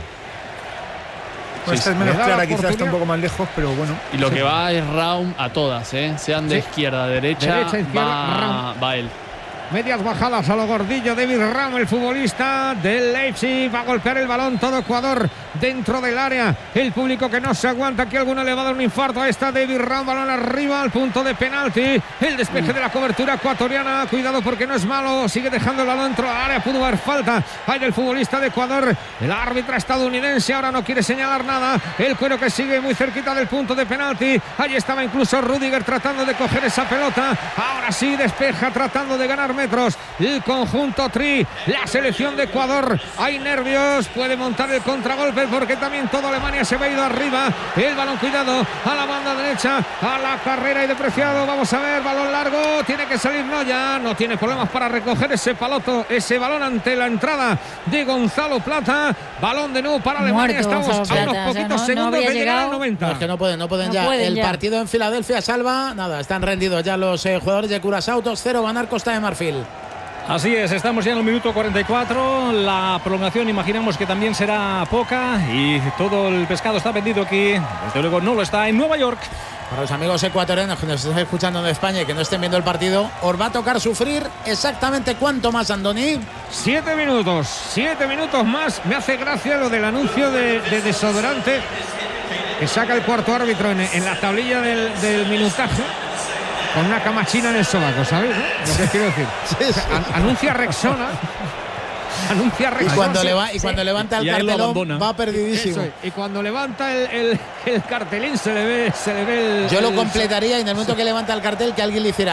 Pues esta es menos le da la clara, quizás está un oportunidad. poco más lejos, pero bueno. Y lo Sí. que va es Raum a todas, ¿eh? Sean de Sí. izquierda, derecha, Derecha, izquierda, va, va él. Medias bajadas a lo gordillo. David Raum, el futbolista del Leipzig, va a golpear el balón. Todo Ecuador dentro del área. El público que no se aguanta. Aquí alguno le va a dar un infarto. Ahí está David Raum, balón arriba al punto de penalti. El despeje de la cobertura ecuatoriana. Cuidado porque no es malo. Sigue dejando el balón dentro del área. Pudo haber falta. Hay del futbolista de Ecuador. El árbitro estadounidense ahora no quiere señalar nada. El cuero que sigue muy cerquita del punto de penalti. Ahí estaba incluso Rudiger tratando de coger esa pelota. Ahora sí despeja tratando de ganar metros el conjunto Tri, la selección de Ecuador. Hay nervios, puede montar el contragolpe porque también toda Alemania se va a ir arriba. El balón, cuidado, a la banda derecha, a la carrera y depreciado. Vamos a ver, balón largo, tiene que salir Noya, no tiene problemas para recoger ese paloto, ese balón ante la entrada de Gonzalo Plata. Balón de nuevo para Alemania. Muerto Estamos Gonzalo a unos Plata, o sea, poquitos no- no segundos habría de llegar al llegado. noventa. No, es que no pueden, no pueden No ya. pueden el ya. partido en Filadelfia salva, nada, están rendidos ya los eh, jugadores de Curazao. dos cero ganar Costa de Marfil. Así es, estamos ya en el minuto cuarenta y cuatro. La prolongación imaginamos que también será poca y todo el pescado está vendido aquí. Desde luego no lo está en Nueva York. Para los amigos ecuatorianos que nos estén escuchando en España y que no estén viendo el partido, os va a tocar sufrir exactamente cuánto más, Andoni. Siete minutos, siete minutos más. Me hace gracia lo del anuncio de, de desodorante que saca el cuarto árbitro en, en la tablilla del, del minutaje con una camachina en el sobaco, ¿sabes? ¿no? Lo que quiero decir. O sea, an- anuncia Rexona. Anuncia Y Rexona. cuando, Sí, leva- y sí. cuando levanta el Y ahí lo cartelón abandona. va perdidísimo. Eso es. Y cuando levanta el, el, el cartelín se le ve, se le ve el, Yo lo el- completaría y en el momento que levanta el cartel que alguien le hiciera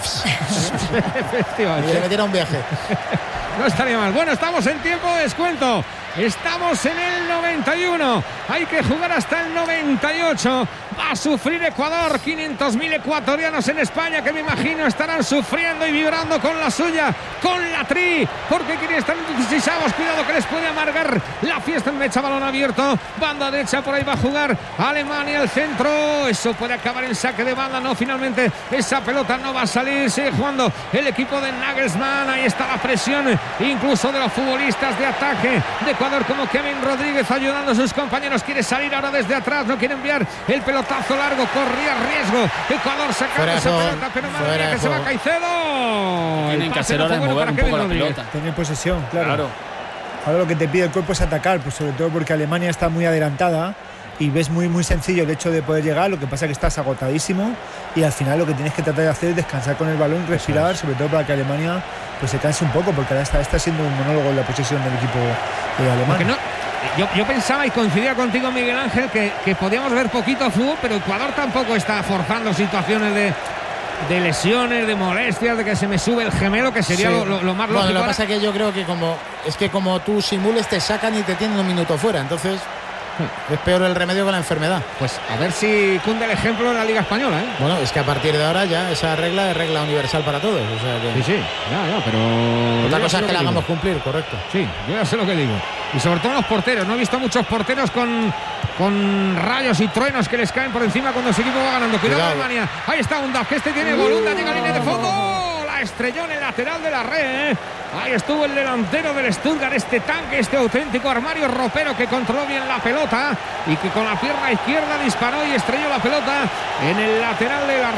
y le Efectivamente. metiera un viaje. No estaría mal. Bueno, estamos en tiempo de descuento. Estamos en el noventa y uno. Hay que jugar hasta el noventa y ocho. Va a sufrir Ecuador. quinientos mil ecuatorianos en España que me imagino estarán sufriendo y vibrando con la suya, con la Tri, porque quieren estar en dieciséis. Cuidado que les puede amargar la fiesta. En mecha, balón abierto. Banda derecha, por ahí va a jugar Alemania al centro. Eso puede acabar en saque de banda. No, finalmente esa pelota no va a salir. Sigue jugando el equipo de Nagelsmann. Ahí está la presión, incluso de los futbolistas de ataque de Ecuador, como Kevin Rodríguez ayudando a sus compañeros. Quiere salir ahora desde atrás, no quiere enviar el pelotazo largo, corría riesgo Ecuador sacando Fuera de esa juego, pelota, pero madre fuera mía de que se va juego. Caicedo. Tienen El que pase hacer no ahora fue es bueno mover para un Kevin poco la Rodríguez. pelota. Tener posesión, claro. Claro. Ahora lo que te pide el cuerpo es atacar, pues sobre todo porque Alemania está muy adelantada y ves muy muy sencillo el hecho de poder llegar, lo que pasa es que estás agotadísimo y al final lo que tienes que tratar de hacer es descansar con el balón, respirar, sobre todo para que Alemania pues se canse un poco, porque ahora está, está siendo un monólogo en la posesión del equipo eh, alemán. No, yo, yo pensaba y coincidía contigo, Miguel Ángel, que, que podíamos ver poquito fútbol, pero Ecuador tampoco está forzando situaciones de, de lesiones, de molestias, de que se me sube el gemelo, que sería Sí. lo, lo, lo más Bueno, lógico. lo que Ahora- pasa es que yo creo que como es que como tú simules te sacan y te tienen un minuto fuera, entonces es peor el remedio que la enfermedad. Pues a ver si cunde el ejemplo en la Liga Española, ¿eh? Bueno, es que a partir de ahora ya esa regla es regla universal para todos. O sea que... Sí, sí, ya, ya, pero... Otra yo cosa sé es lo que la digo. hagamos cumplir, correcto. Sí, yo ya sé lo que digo. Y sobre todo los porteros. No he visto muchos porteros con, con rayos y truenos que les caen por encima cuando su equipo va ganando. Cuidado, Cuidado. Alemania. Ahí está Undaf, que este tiene Bolunda, llega a línea de fondo. La estrelló en el lateral de la red. ¿eh? Ahí estuvo el delantero del Stuttgart, este tanque, este auténtico armario ropero que controló bien la pelota y que con la pierna izquierda disparó y estrelló la pelota en el lateral de la